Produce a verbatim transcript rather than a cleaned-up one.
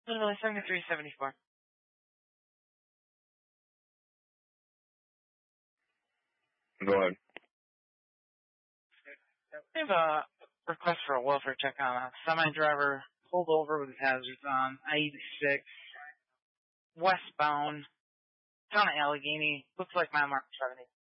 Literally seventy-three seventy-four. Go ahead. I have a request for a welfare check on a semi-driver pulled over with his hazards on, I eighty-six, westbound, town of Allegheny. Looks like my mark seventy.